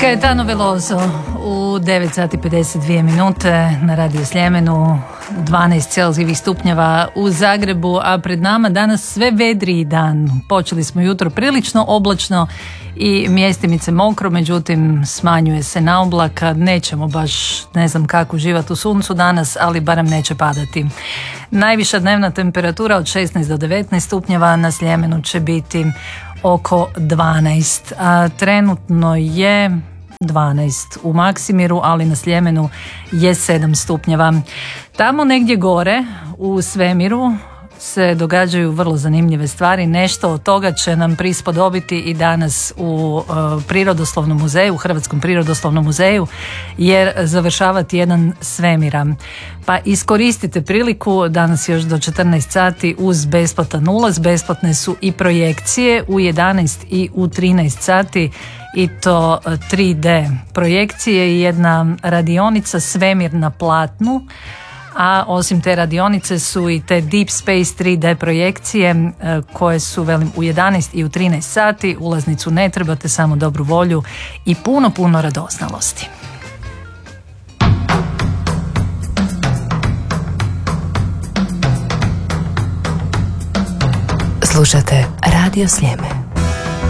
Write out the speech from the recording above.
Gaetano Veloso u 9 sati 52 minute na Radio Sljemenu, 12 celzijevih stupnjeva u Zagrebu, a pred nama danas sve vedriji dan. Počeli smo jutro prilično oblačno i mjestimice mokro, međutim smanjuje se na oblaka, nećemo baš ne znam kako uživati u suncu danas, ali barem neće padati. Najviša dnevna temperatura od 16 do 19 stupnjeva, na Sljemenu će biti oko 12, a trenutno je 12 u Maksimiru, ali na Sljemenu je 7 stupnjeva. Tamo negdje gore u svemiru se događaju vrlo zanimljive stvari. Nešto od toga će nam prispodobiti i danas u Prirodoslovnom muzeju, u Hrvatskom prirodoslovnom muzeju, jer završava tjedan svemira. Pa iskoristite priliku, danas još do 14 sati uz besplatan ulaz. Besplatne su i projekcije u 11 i u 13 sati, i to 3D projekcije i jedna radionica Svemir na platnu. A osim te radionice su i te Deep Space 3D projekcije koje su, velim, u 11 i u 13 sati. Ulaznicu ne trebate, samo dobru volju i puno radoznalosti. Slušate Radio Sljeme.